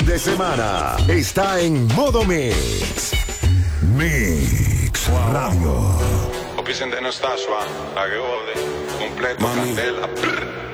fin de semana está en modo Mix. Mix Radio. Opisen de no está suave, la que jode, completo, candela.